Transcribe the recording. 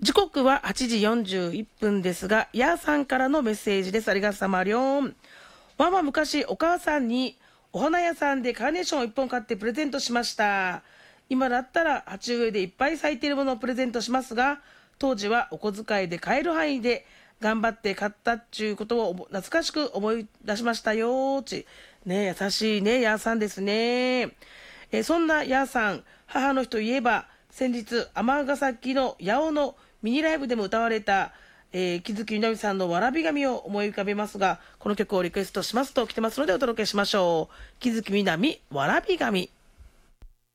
時刻は8時41分ですが、やーさんからのメッセージです。ありがとうさまりょん。ママ昔お母さんにお花屋さんでカーネーションを1本買ってプレゼントしました。今だったら鉢植えでいっぱい咲いているものをプレゼントしますが、当時はお小遣いで買える範囲で頑張って買ったっちゅうことを懐かしく思い出しましたよ。ね、優しいね、やーさんですね。そんなやーさん、母の日といえば、先日、尼崎の八尾のミニライブでも歌われた、木月みなみさんのわらび紙を思い浮かべますが、この曲をリクエストしますと来てますのでお届けしましょう。木月みなみ、わらび紙。